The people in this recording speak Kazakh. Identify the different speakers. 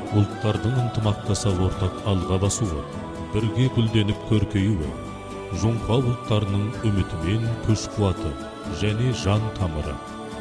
Speaker 1: Ұлттардың ынтымақтаса ортақ алға басуы, бірге гүлденіп көркеюі, жоңғар ұлттарының үміті мен күш қуаты және жан тамыры.